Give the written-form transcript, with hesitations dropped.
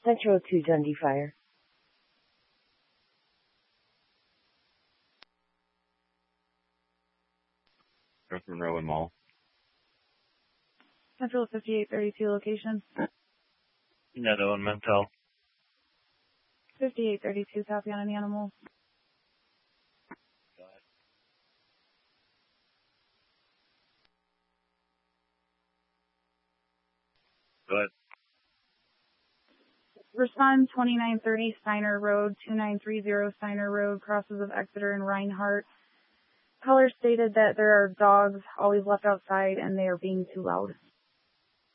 Central 2 Dundee Fire. North Monroe and Mall. Central 5832 location. Netto and Mentel. 5832, copy on any animals. Go ahead. Respond 2930 Steiner Road, 2930 Steiner Road, crosses of Exeter and Reinhardt. Caller stated that there are dogs always left outside and they are being too loud.